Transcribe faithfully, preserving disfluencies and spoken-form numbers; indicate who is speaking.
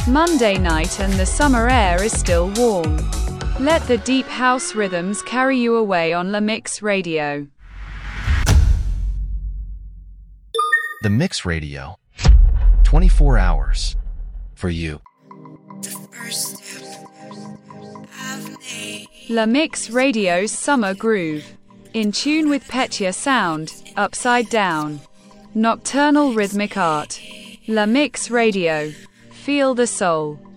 Speaker 1: Monday night and the summer air is still warm. Let the deep house rhythms carry you away on La Mix Radio.
Speaker 2: The Mix Radio. twenty-four hours for you.
Speaker 1: La Mix Radio's summer groove. In tune with Petya sound, upside down. Nocturnal rhythmic art. La Mix Radio. Feel the soul.